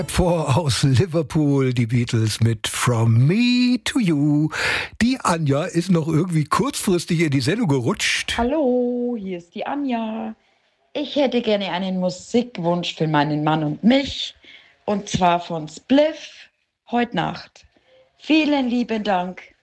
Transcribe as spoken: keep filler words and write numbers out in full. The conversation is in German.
Vor aus Liverpool, die Beatles mit From Me to You. Die Anja ist noch irgendwie kurzfristig in die Sendung gerutscht. Hallo, hier ist die Anja. Ich hätte gerne einen Musikwunsch für meinen Mann und mich. Und zwar von Spliff, Heut Nacht. Vielen lieben Dank.